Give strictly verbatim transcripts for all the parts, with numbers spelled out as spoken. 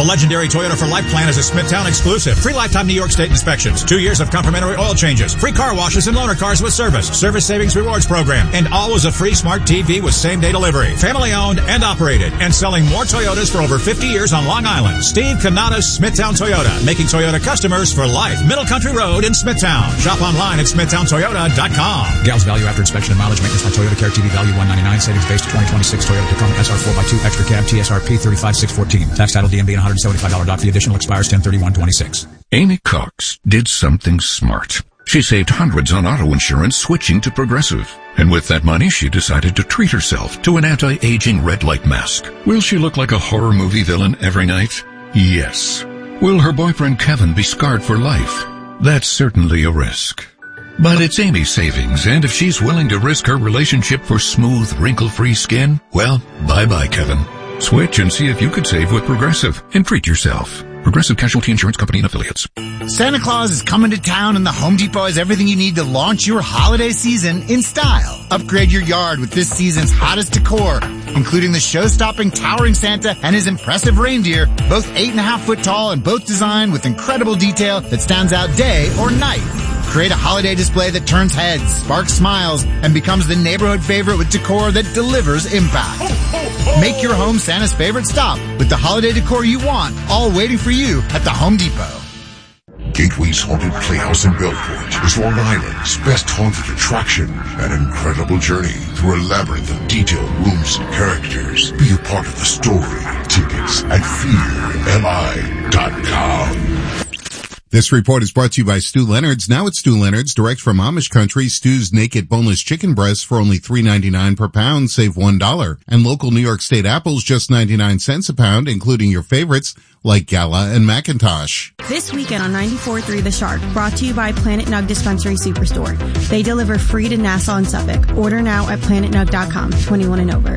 The legendary Toyota for Life plan is a Smithtown exclusive. Free lifetime New York State inspections, two years of complimentary oil changes, free car washes and loaner cars with service, service savings rewards program, and always a free smart T V with same-day delivery. Family owned and operated, and selling more Toyotas for over fifty years on Long Island. Steve Canada's Smithtown Toyota, making Toyota customers for life. Middle Country Road in Smithtown. Shop online at smithtown toyota dot com. Gals value after inspection and mileage maintenance by Toyota Care T V value one ninety-nine, savings based twenty twenty-six Toyota Tacoma S R four by two extra cab T S R P thirty-five six fourteen. Tax title D M B and one hundred seventy-five dollars doc fee. Additional expires ten thirty-one twenty-six. Amy Cox did something smart. She saved hundreds on auto insurance switching to Progressive. And with that money, she decided to treat herself to an anti-aging red light mask. Will she look like a horror movie villain every night? Yes. Will her boyfriend Kevin be scarred for life? That's certainly a risk. But it's Amy's savings, and if she's willing to risk her relationship for smooth, wrinkle-free skin, well, bye-bye, Kevin. Switch and see if you could save with Progressive and treat yourself. Progressive Casualty Insurance Company and Affiliates. Santa Claus is coming to town, and the Home Depot has everything you need to launch your holiday season in style. Upgrade your yard with this season's hottest decor, including the show-stopping towering Santa and his impressive reindeer, both eight and a half foot tall and both designed with incredible detail that stands out day or night. Create a holiday display that turns heads, sparks smiles, and becomes the neighborhood favorite with decor that delivers impact. Make your home Santa's favorite stop with the holiday decor you want, all waiting for you at the Home Depot. Gateway's Haunted Playhouse in Belport is Long Island's best haunted attraction. An incredible journey through a labyrinth of detailed rooms and characters. Be a part of the story. Tickets at fear L I dot com. This report is brought to you by Stu Leonard's. Now at Stu Leonard's, direct from Amish country, Stu's naked boneless chicken breasts for only three ninety-nine per pound, save one dollar. And local New York State apples, just ninety-nine cents a pound, including your favorites like Gala and Macintosh. This weekend on ninety-four point three The Shark, brought to you by Planet Nug Dispensary Superstore. They deliver free to Nassau and Suffolk. Order now at planet nug dot com, twenty-one and over.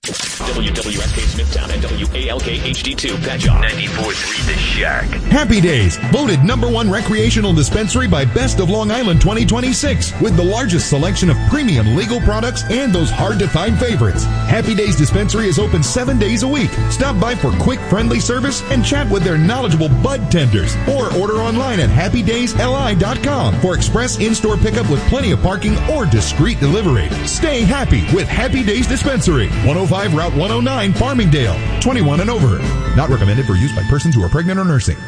W W S K Smithtown and W A L K H D two Patchogue. ninety-four point three The Shack. Happy Days, voted number one recreational dispensary by Best of Long Island twenty twenty-six, with the largest selection of premium legal products and those hard-to-find favorites. Happy Days Dispensary is open seven days a week. Stop by for quick, friendly service and chat with their knowledgeable bud tenders, or order online at happy days L I dot com for express in-store pickup with plenty of parking or discreet delivery. Stay happy with Happy Days Dispensary, one oh five Route one oh nine, Farmingdale, twenty-one and over. Not recommended for use by persons who are pregnant or nursing.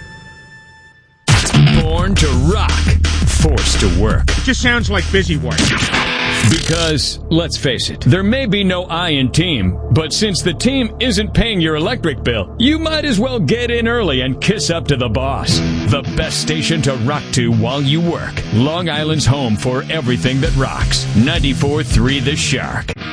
Born to rock, forced to work. Just sounds like busy work. Because, let's face it, there may be no I in team, but since the team isn't paying your electric bill, you might as well get in early and kiss up to the boss. The best station to rock to while you work. Long Island's home for everything that rocks. ninety-four point three The Shark.